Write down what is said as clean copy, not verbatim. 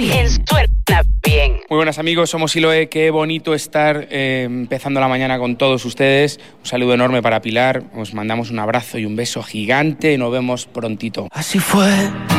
En Suena Bien. Muy buenas amigos, somos Siloe. Qué bonito estar empezando la mañana con todos ustedes. Un saludo enorme para Pilar. Os mandamos un abrazo y un beso gigante. Nos vemos prontito. Así fue.